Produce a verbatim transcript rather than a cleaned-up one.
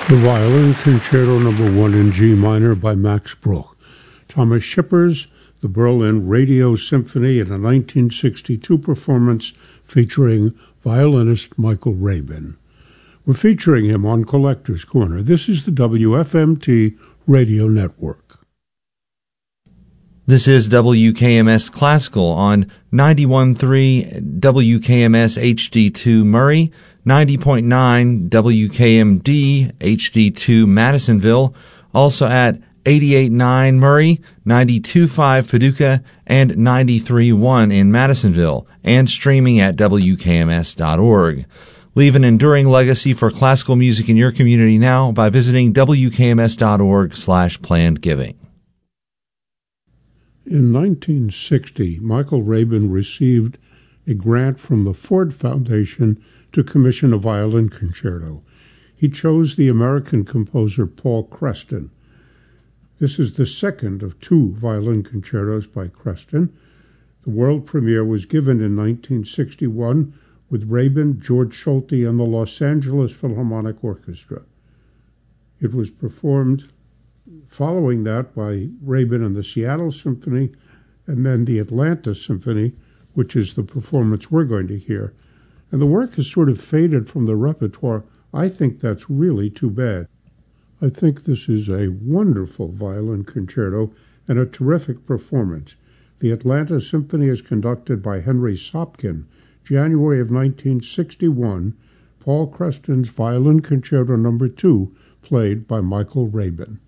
The Violin Concerto Number One in G minor by Max Bruch. Thomas Schipper's The Berlin Radio Symphony in a nineteen sixty-two performance featuring violinist Michael Rabin. We're featuring him on Collector's Corner. This is the W F M T Radio Network. This is W K M S Classical on ninety-one point three W K M S H D two Murray, ninety point nine W K M D H D two Madisonville, also at eighty-eight point nine Murray, ninety-two point five Paducah, and ninety-three point one in Madisonville, and streaming at W K M S dot org. Leave an enduring legacy for classical music in your community now by visiting W K M S dot org slash planned giving. In nineteen sixty, Michael Rabin received a grant from the Ford Foundation to commission a violin concerto. He chose the American composer Paul Creston. This is the second of two violin concertos by Creston. The world premiere was given in nineteen sixty-one with Rabin, George Solti, and the Los Angeles Philharmonic Orchestra. It was performed following that by Rabin and the Seattle Symphony, and then the Atlanta Symphony, which is the performance we're going to hear. And the work has sort of faded from the repertoire. I think that's really too bad. I think this is a wonderful violin concerto and a terrific performance. The Atlanta Symphony is conducted by Henry Sopkin, January of nineteen sixty-one, Paul Creston's Violin Concerto Number Two, played by Michael Rabin.